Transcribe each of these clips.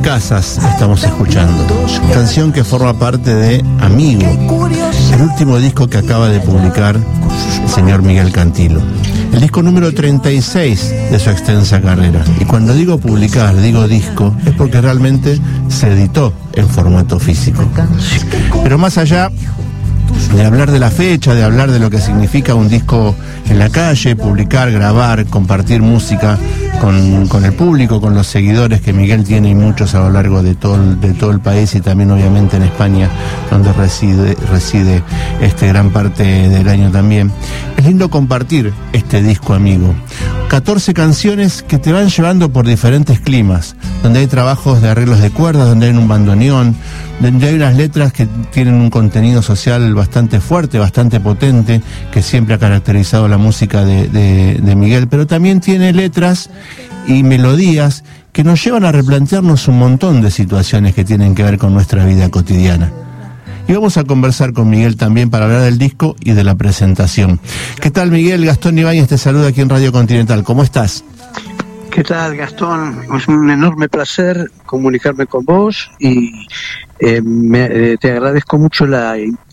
Casas estamos escuchando, canción que forma parte de Amigo, el último disco que acaba de publicar el señor Miguel Cantilo, el disco número 36 de su extensa carrera. Y cuando digo publicar, digo disco, es porque realmente se editó en formato físico. Pero más allá de hablar de la fecha, de hablar de lo que significa un disco en la calle, publicar, grabar, compartir música con el público, con los seguidores que Miguel tiene, y muchos a lo largo de todo el país, y también obviamente en España, donde reside gran parte del año también. Es lindo compartir este disco, Amigo. 14 canciones que te van llevando por diferentes climas, donde hay trabajos de arreglos de cuerdas, donde hay un bandoneón, donde hay unas letras que tienen un contenido social bastante fuerte, bastante potente, que siempre ha caracterizado la música de Miguel, pero también tiene letras y melodías que nos llevan a replantearnos un montón de situaciones que tienen que ver con nuestra vida cotidiana. Y vamos a conversar con Miguel también para hablar del disco y de la presentación. ¿Qué tal, Miguel? Gastón Ibáñez te saluda aquí en Radio Continental. ¿Cómo estás? ¿Qué tal, Gastón? Es un enorme placer comunicarme con vos y te agradezco mucho la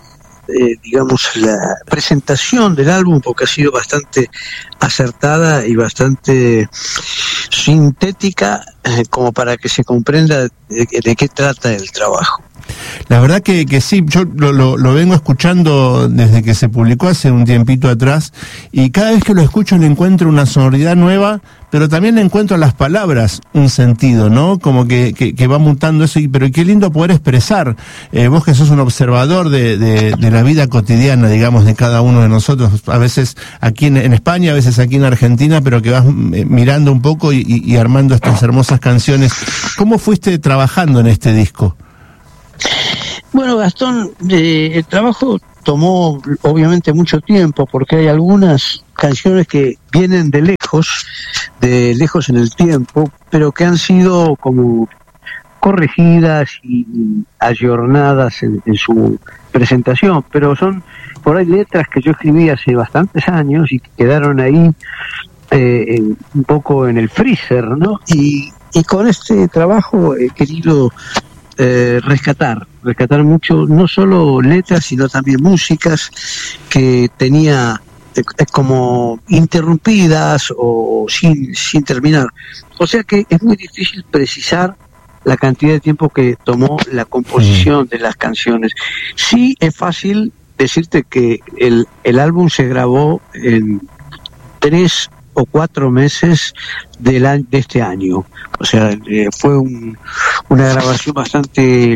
presentación del álbum, porque ha sido bastante acertada y bastante sintética, como para que se comprenda de qué trata el trabajo. La verdad que sí, yo lo vengo escuchando desde que se publicó hace un tiempito atrás, y cada vez que lo escucho le encuentro una sonoridad nueva, pero también le encuentro a las palabras un sentido, ¿no? Como que va mutando eso, pero qué lindo poder expresar, vos que sos un observador de la vida cotidiana, digamos, de cada uno de nosotros, a veces aquí en España, a veces aquí en Argentina, pero que vas mirando un poco y armando estas hermosas canciones. ¿Cómo fuiste trabajando en este disco? Bueno, Gastón, el trabajo tomó obviamente mucho tiempo, porque hay algunas canciones que vienen de lejos en el tiempo, pero que han sido como corregidas y ayornadas en su presentación, pero son por ahí letras que yo escribí hace bastantes años y que quedaron ahí un poco en el freezer, ¿no? Y con este trabajo he querido rescatar mucho, no solo letras, sino también músicas que tenía como interrumpidas o sin terminar. O sea que es muy difícil precisar la cantidad de tiempo que tomó la composición de las canciones. Sí es fácil decirte que el álbum se grabó en 3 o 4 meses de este año. O sea, fue una grabación bastante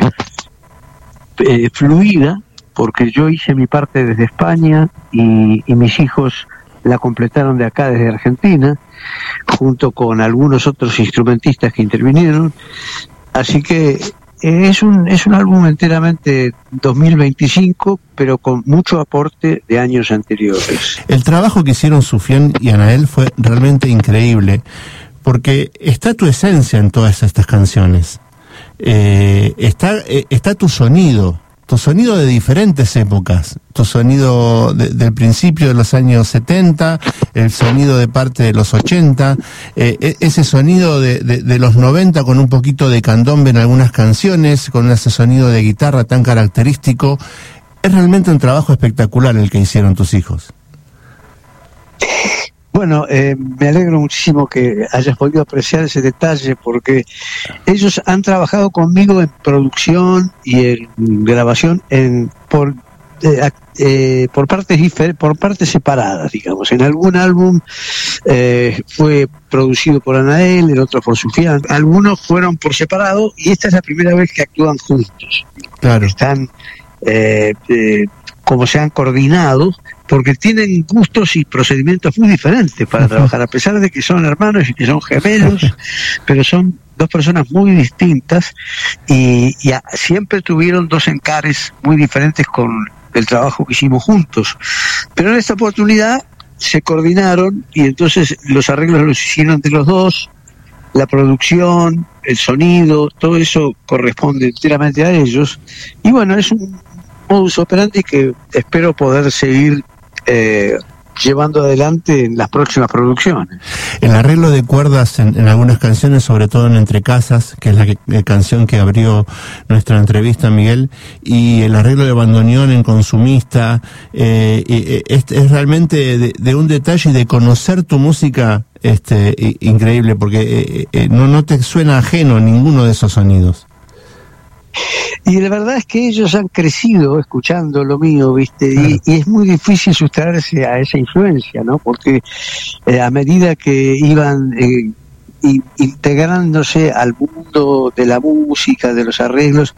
fluida, porque yo hice mi parte desde España y mis hijos la completaron de acá, desde Argentina, junto con algunos otros instrumentistas que intervinieron. Así que es un álbum enteramente 2025, pero con mucho aporte de años anteriores. El trabajo que hicieron Sufián y Anael fue realmente increíble, porque está tu esencia en todas estas canciones. Está tu sonido de diferentes épocas, tu sonido del principio de los años 70, el sonido de parte de los 80, ese sonido de los 90 con un poquito de candombe en algunas canciones, con ese sonido de guitarra tan característico. Es realmente un trabajo espectacular el que hicieron tus hijos. Bueno, me alegro muchísimo que hayas podido apreciar ese detalle, porque ellos han trabajado conmigo en producción y en grabación por partes separadas, digamos. En algún álbum fue producido por Anael, en otro por Sufián. Algunos fueron por separado, y esta es la primera vez que actúan juntos. Claro. Están como se han coordinado, porque tienen gustos y procedimientos muy diferentes para trabajar, a pesar de que son hermanos y que son gemelos, pero son dos personas muy distintas y siempre tuvieron dos encares muy diferentes con el trabajo que hicimos juntos. Pero en esta oportunidad se coordinaron y entonces los arreglos los hicieron entre los dos, la producción, el sonido, todo eso corresponde enteramente a ellos. Y bueno, es un modus operandi que espero poder seguir llevando adelante en las próximas producciones. El arreglo de cuerdas en algunas canciones, sobre todo en Entre Casas, que es la canción que abrió nuestra entrevista, Miguel, y el arreglo de bandoneón en Consumista, es realmente de un detalle y de conocer tu música increíble, porque no te suena ajeno ninguno de esos sonidos. Y la verdad es que ellos han crecido escuchando lo mío, ¿viste? Y es muy difícil sustraerse a esa influencia, ¿no? Porque a medida que iban integrándose al mundo de la música, de los arreglos,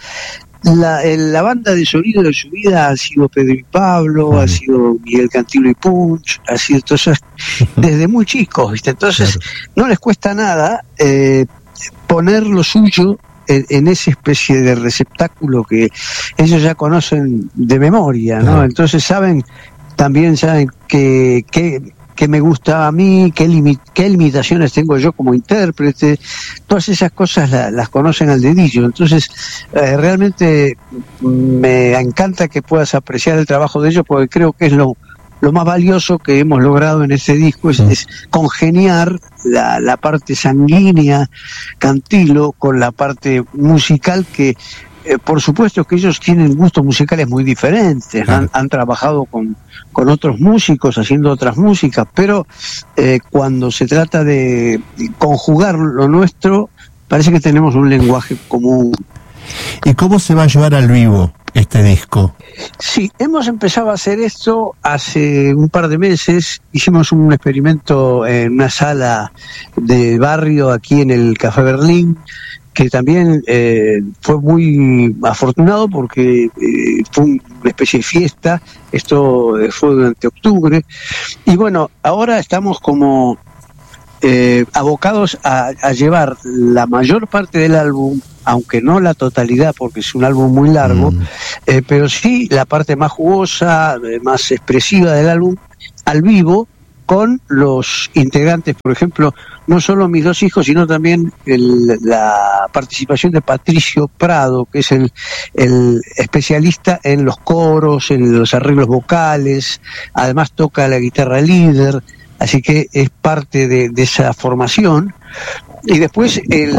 la banda de sonido de su vida ha sido Pedro y Pablo, ha sido Miguel Cantilo y Punch, ha sido entonces desde muy chicos, ¿viste? Entonces no les cuesta nada poner lo suyo en esa especie de receptáculo que ellos ya conocen de memoria, ¿no? Entonces saben que me gusta a mí, qué limitaciones tengo yo como intérprete, todas esas cosas las conocen al dedillo. Entonces realmente me encanta que puedas apreciar el trabajo de ellos, porque creo que es lo más valioso que hemos logrado en este disco, es congeniar la parte sanguínea Cantilo con la parte musical que por supuesto que ellos tienen gustos musicales muy diferentes, han trabajado con otros músicos haciendo otras músicas, pero cuando se trata de conjugar lo nuestro, parece que tenemos un lenguaje común. ¿Y cómo se va a llevar al vivo este disco? Sí, hemos empezado a hacer esto hace un par de meses. Hicimos un experimento en una sala de barrio aquí en el Café Berlín, que también fue muy afortunado porque fue una especie de fiesta. Esto fue durante octubre. Y bueno, ahora estamos como abocados a llevar la mayor parte del álbum, aunque no la totalidad porque es un álbum muy largo, pero sí la parte más jugosa, más expresiva del álbum al vivo, con los integrantes, por ejemplo, no solo mis dos hijos, sino también la participación de Patricio Prado, que es el especialista en los coros, en los arreglos vocales, además toca la guitarra líder, así que es parte de esa formación. Y después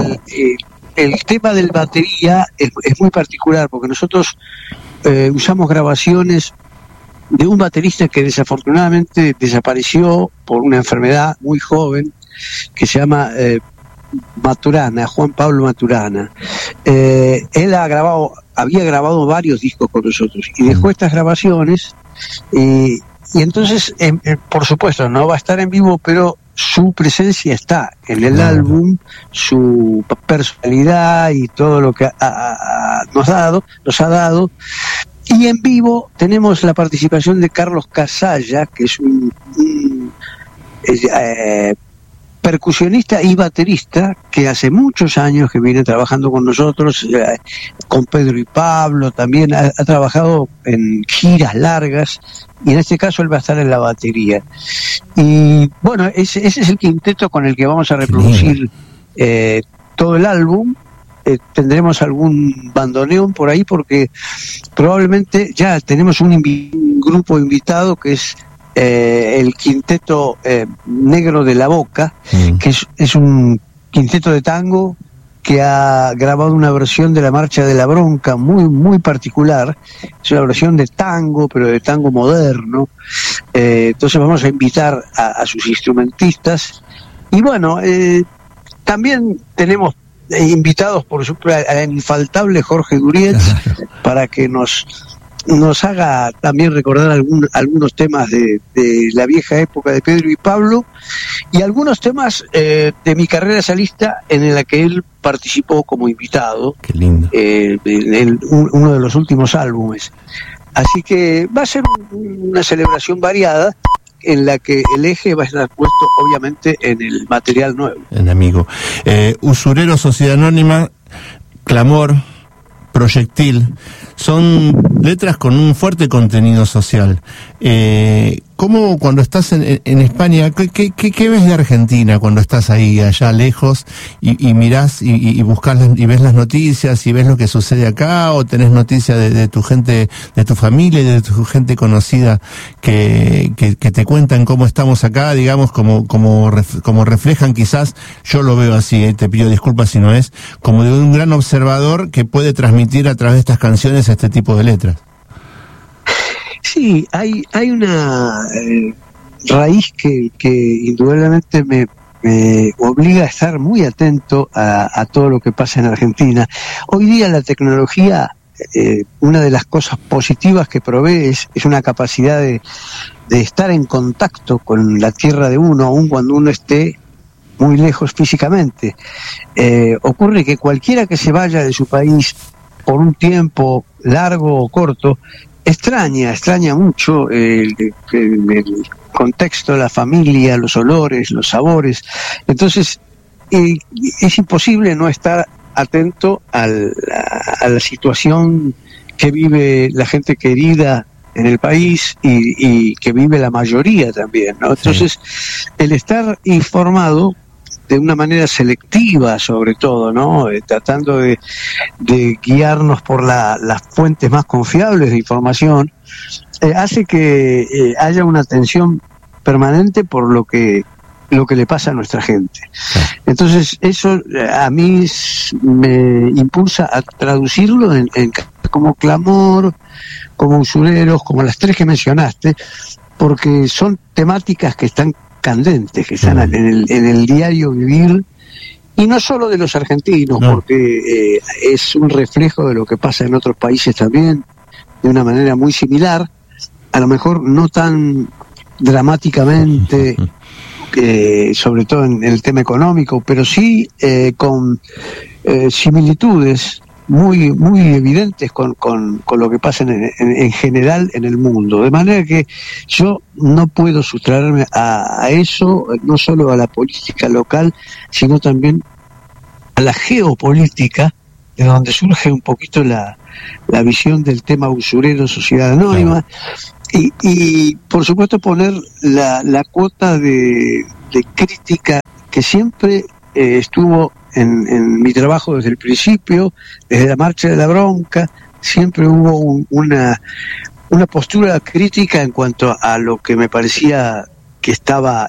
el tema del batería es muy particular, porque nosotros usamos grabaciones de un baterista que desafortunadamente desapareció por una enfermedad muy joven, que se llama Maturana, Juan Pablo Maturana. Él había grabado varios discos con nosotros y dejó estas grabaciones, y entonces por supuesto no va a estar en vivo, pero su presencia está en el álbum, su personalidad y todo lo que nos ha dado. Y en vivo tenemos la participación de Carlos Casalla, que es un percusionista y baterista que hace muchos años que viene trabajando con nosotros, con Pedro y Pablo, también ha trabajado en giras largas, y en este caso él va a estar en la batería. Y bueno, ese es el quinteto con el que vamos a reproducir todo el álbum. Tendremos algún bandoneón por ahí, porque probablemente ya tenemos un grupo invitado que es el quinteto Negro de la Boca, que es un quinteto de tango que ha grabado una versión de la Marcha de la Bronca muy muy particular. Es una versión de tango, pero de tango moderno. Entonces vamos a invitar a sus instrumentistas. Y bueno, también tenemos invitados, por ejemplo, al infaltable Jorge Durietz, para que nos haga también recordar algunos temas de la vieja época de Pedro y Pablo, y algunos temas de mi carrera solista en la que él participó como invitado. Qué lindo. En uno de los últimos álbumes. Así que va a ser una celebración variada, en la que el eje va a estar puesto obviamente en el material nuevo. En Amigo. Usurero, Sociedad Anónima, Clamor, Proyectil, son letras con un fuerte contenido social. ¿cómo cuando estás en España, qué ves de Argentina cuando estás ahí allá lejos y mirás y buscas y ves las noticias y ves lo que sucede acá, o tenés noticias de tu gente, de tu familia y de tu gente conocida que te cuentan cómo estamos acá, digamos, como reflejan, quizás, yo lo veo así, te pido disculpas si no es, como de un gran observador que puede transmitir a través de estas canciones este tipo de letras? Sí, hay una raíz que indudablemente me obliga a estar muy atento a todo lo que pasa en Argentina. Hoy día la tecnología, una de las cosas positivas que provee es una capacidad de estar en contacto con la tierra de uno, aun cuando uno esté muy lejos físicamente. Ocurre que cualquiera que se vaya de su país por un tiempo largo o corto, extraña mucho el contexto, la familia, los olores, los sabores. Entonces, es imposible no estar atento a la situación que vive la gente querida en el país y que vive la mayoría también, ¿no? Entonces, el estar informado de una manera selectiva, sobre todo, ¿no? Tratando de guiarnos por las fuentes más confiables de información, hace que haya una atención permanente por lo que le pasa a nuestra gente. Entonces, eso a mí me impulsa a traducirlo en como clamor, como usureros, como las tres que mencionaste, porque son temáticas que están candentes, que están en el diario vivir, y no solo de los argentinos, porque es un reflejo de lo que pasa en otros países también, de una manera muy similar, a lo mejor no tan dramáticamente, sobre todo en el tema económico, pero sí con similitudes muy evidentes con lo que pasa en general en el mundo, de manera que yo no puedo sustraerme a eso, no solo a la política local, sino también a la geopolítica, de donde surge un poquito la visión del tema usurero, sociedad anónima, y por supuesto poner la cuota de crítica que siempre estuvo en mi trabajo desde el principio, desde la Marcha de la Bronca. Siempre hubo una postura crítica en cuanto a lo que me parecía que estaba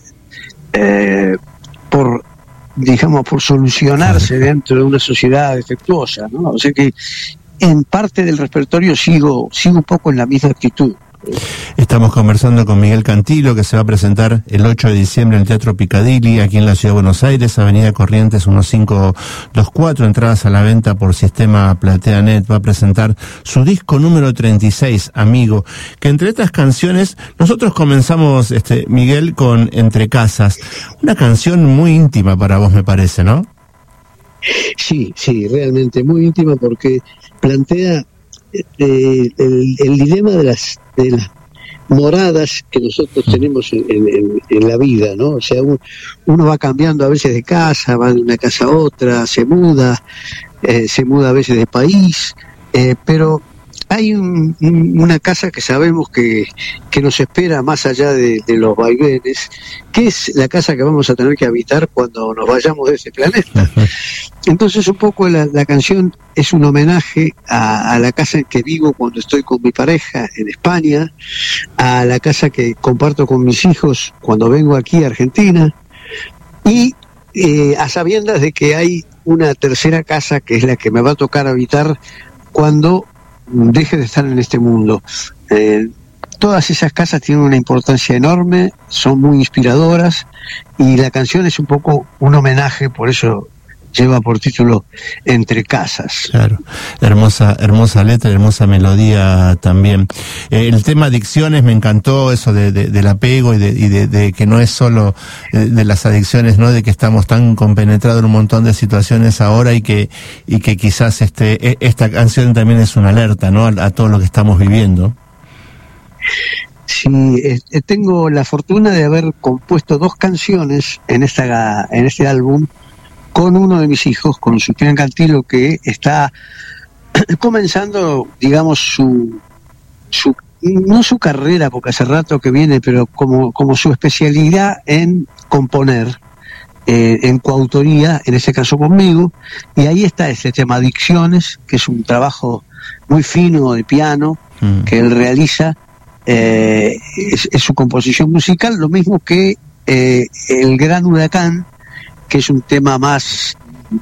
por solucionarse dentro de una sociedad defectuosa, ¿no? O sea que en parte del repertorio sigo un poco en la misma actitud. Estamos conversando con Miguel Cantilo, que se va a presentar el 8 de diciembre en el Teatro Picadilly, aquí en la Ciudad de Buenos Aires, Avenida Corrientes 1524, entradas a la venta por sistema PlateaNet. Va a presentar su disco número 36, Amigo, que entre estas canciones, nosotros comenzamos, Miguel, con Entre Casas, una canción muy íntima para vos, me parece, ¿no? Sí, realmente muy íntima, porque plantea el dilema de las moradas que nosotros tenemos en la vida, ¿no? O sea, uno va cambiando a veces de casa, va de una casa a otra, se muda a veces de país, pero hay una casa que sabemos que nos espera más allá de los vaivenes, que es la casa que vamos a tener que habitar cuando nos vayamos de este planeta. Entonces, un poco la canción es un homenaje a la casa en que vivo cuando estoy con mi pareja en España, a la casa que comparto con mis hijos cuando vengo aquí a Argentina, y a sabiendas de que hay una tercera casa que es la que me va a tocar habitar cuando deje de estar en este mundo. Todas esas casas tienen una importancia enorme, son muy inspiradoras, y la canción es un poco un homenaje, por eso lleva por título Entre Casas. Claro, hermosa letra, hermosa melodía también. El tema adicciones, me encantó eso del apego y de que no es solo de las adicciones, ¿no? De que estamos tan compenetrados en un montón de situaciones ahora y que quizás esta canción también es una alerta, ¿no? A todo lo que estamos viviendo. Sí, tengo la fortuna de haber compuesto 2 canciones en este álbum con uno de mis hijos, con Sebastián Cantilo, que está comenzando, digamos, su no su carrera, porque hace rato que viene, pero como su especialidad en componer, en coautoría, en ese caso conmigo, y ahí está ese tema Adicciones, que es un trabajo muy fino de piano que él realiza, es su composición musical, lo mismo que El Gran Huracán, que es un tema más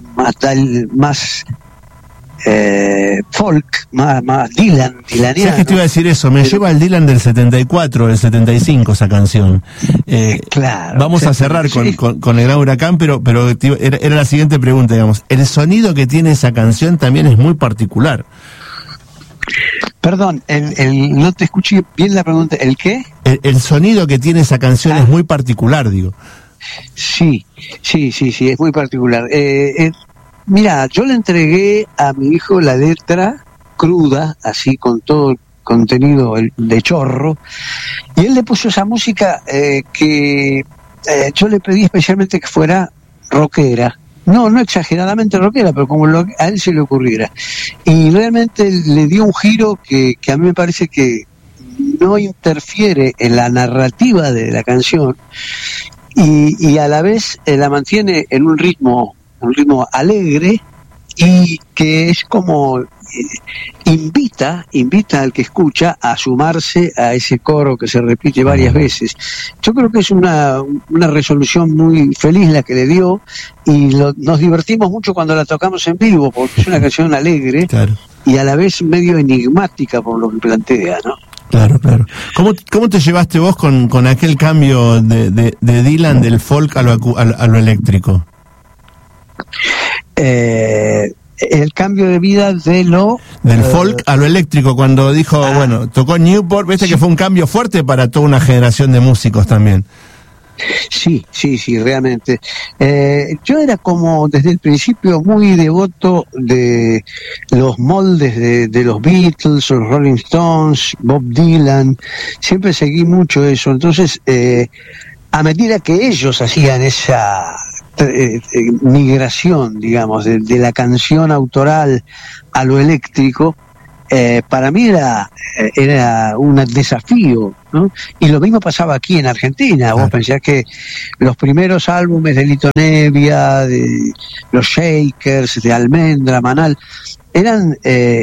folk, más dilaniano. ¿Sabes que te iba a decir eso? Me lleva al Dylan del 74, del 75 esa canción. Claro. Vamos a cerrar con El Gran Huracán, pero era la siguiente pregunta, digamos. El sonido que tiene esa canción también es muy particular. Perdón, no te escuché bien la pregunta. ¿El qué? El sonido que tiene esa canción es muy particular, digo. Sí, es muy particular. Mira, yo le entregué a mi hijo la letra cruda, así con todo el contenido de chorro, y él le puso esa música que yo le pedí especialmente que fuera rockera. No exageradamente rockera, pero como a él se le ocurriera. Y realmente le dio un giro que a mí me parece que no interfiere en la narrativa de la canción y a la vez la mantiene en un ritmo alegre y que es como invita al que escucha a sumarse a ese coro que se repite varias veces. Yo creo que es una resolución muy feliz la que le dio y nos divertimos mucho cuando la tocamos en vivo porque es una canción alegre, claro, y a la vez medio enigmática por lo que plantea, ¿no? Claro. ¿Cómo te llevaste vos con aquel cambio de Dylan del folk a lo eléctrico? El cambio de vida del folk a lo eléctrico, cuando dijo, tocó Newport, viste que fue un cambio fuerte para toda una generación de músicos también. Sí, realmente. Yo era como desde el principio muy devoto de los moldes de los Beatles, los Rolling Stones, Bob Dylan, siempre seguí mucho eso. Entonces, a medida que ellos hacían esa migración, digamos, de la canción autoral a lo eléctrico, para mí era un desafío, ¿no? Y lo mismo pasaba aquí en Argentina. Vos pensás que los primeros álbumes de Lito Nevia, de los Shakers, de Almendra, Manal, eran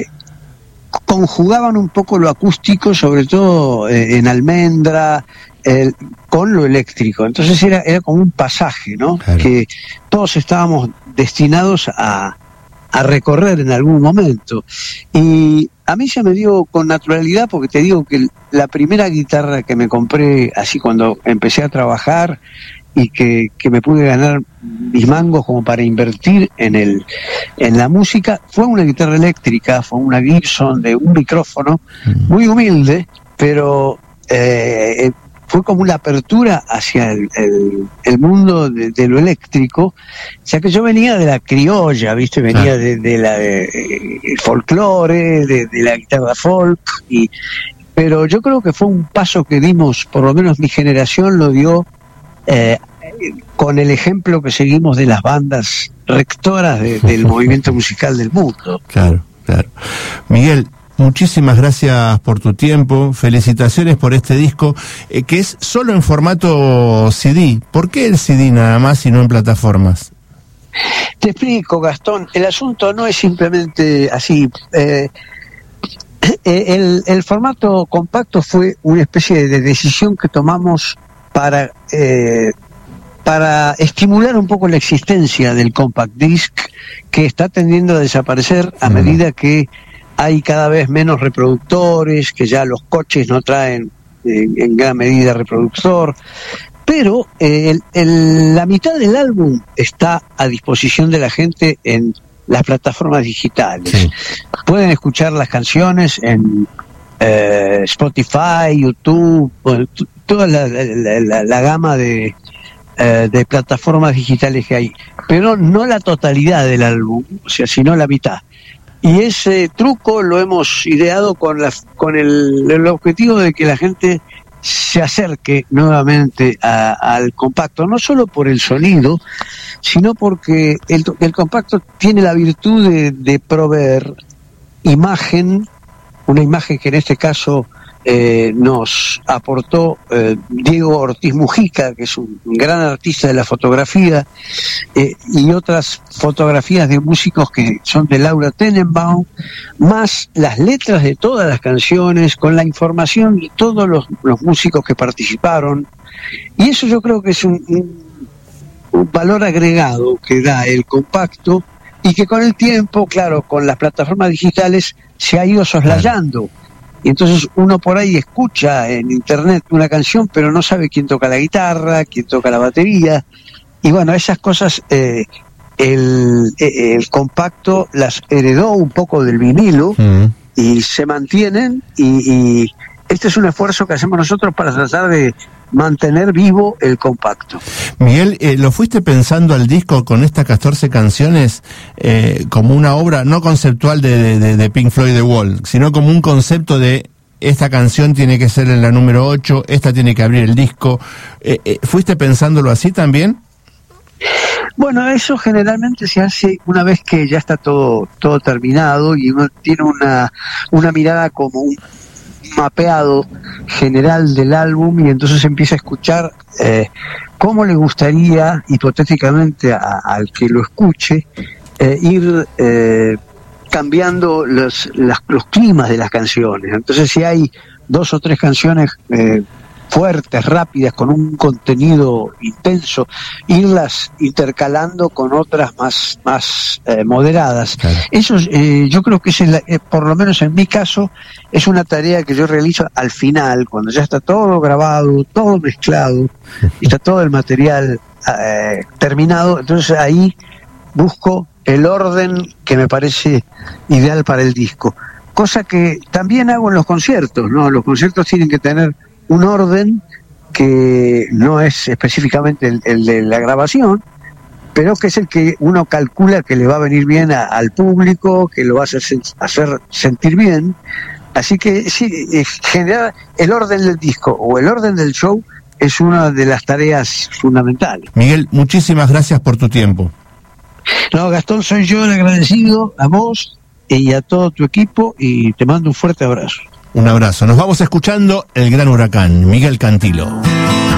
conjugaban un poco lo acústico, sobre todo en Almendra, con lo eléctrico. Entonces era como un pasaje, ¿no? Claro. Que todos estábamos destinados a recorrer en algún momento. Y a mí se me dio con naturalidad, porque te digo que la primera guitarra que me compré, así cuando empecé a trabajar y que me pude ganar mis mangos como para invertir en la música, fue una guitarra eléctrica, fue una Gibson de un micrófono muy humilde, pero fue como una apertura hacia el mundo de lo eléctrico, o sea que yo venía de la criolla, ¿viste? Venía el folclore, de la guitarra folk, pero yo creo que fue un paso que dimos, por lo menos mi generación lo dio, con el ejemplo que seguimos de las bandas rectoras del movimiento musical del mundo. Claro. Miguel, muchísimas gracias por tu tiempo, felicitaciones por este disco, que es solo en formato CD. ¿Por qué el CD nada más y no en plataformas? Te explico, Gastón, el asunto no es simplemente así. El formato compacto fue una especie de decisión que tomamos para estimular un poco la existencia del compact disc, que está tendiendo a desaparecer a medida que hay cada vez menos reproductores, que ya los coches no traen en gran medida reproductor, pero la mitad del álbum está a disposición de la gente en las plataformas digitales. Sí. Pueden escuchar las canciones en Spotify, YouTube, toda la gama de plataformas digitales que hay, pero no la totalidad del álbum, o sea, sino la mitad. Y ese truco lo hemos ideado con el objetivo de que la gente se acerque nuevamente al compacto, no solo por el sonido, sino porque el compacto tiene la virtud de proveer imagen, una imagen que en este caso nos aportó Diego Ortiz Mujica, que es un gran artista de la fotografía, y otras fotografías de músicos que son de Laura Tenenbaum, más las letras de todas las canciones, con la información de todos los músicos que participaron. Y eso yo creo que es un valor agregado que da el compacto, y que con el tiempo, claro, con las plataformas digitales se ha ido soslayando. Y entonces uno por ahí escucha en internet una canción, pero no sabe quién toca la guitarra, quién toca la batería. Y bueno, esas cosas el compacto las heredó un poco del vinilo, y se mantienen, y este es un esfuerzo que hacemos nosotros para tratar de mantener vivo el compacto. Miguel, ¿lo fuiste pensando al disco con estas 14 canciones como una obra no conceptual de Pink Floyd The Wall, sino como un concepto de esta canción tiene que ser en la número 8, esta tiene que abrir el disco? ¿Fuiste pensándolo así también? Bueno, eso generalmente se hace una vez que ya está todo terminado, y uno tiene una mirada como un mapeado general del álbum, y entonces empieza a escuchar cómo le gustaría hipotéticamente al que lo escuche ir cambiando los climas de las canciones. Entonces, si hay 2 o 3 canciones fuertes, rápidas, con un contenido intenso, irlas intercalando con otras más moderadas. Claro. Eso yo creo que por lo menos en mi caso, es una tarea que yo realizo al final, cuando ya está todo grabado, todo mezclado, y está todo el material terminado. Entonces ahí busco el orden que me parece ideal para el disco. Cosa que también hago en los conciertos, ¿no? Los conciertos tienen que tener un orden que no es específicamente el de la grabación, pero que es el que uno calcula que le va a venir bien al público, que lo va a hacer sentir bien. Así que sí, generar el orden del disco o el orden del show es una de las tareas fundamentales. Miguel, muchísimas gracias por tu tiempo. No, Gastón, soy yo el agradecido, a vos y a todo tu equipo, y te mando un fuerte abrazo. Un abrazo. Nos vamos escuchando El Gran Huracán, Miguel Cantilo.